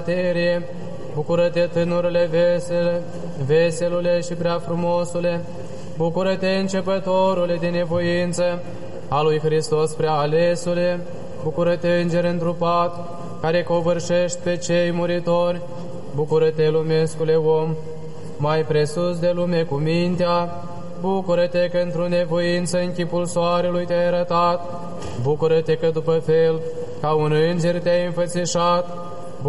terie. Bucură-te, tânărule vesele, veselule și prea frumosule. Bucură-te, începătorule de nevoință, a lui Hristos prea alesule. Bucură-te, înger întrupat, care covârșești pe cei muritori. Bucură-te, lumescule om, mai presus de lume cu mintea. Bucură-te că într-o nevoință în chipul soarelui te-ai arătat. Bucură-te că după fel, ca un înger te-ai înfățișat.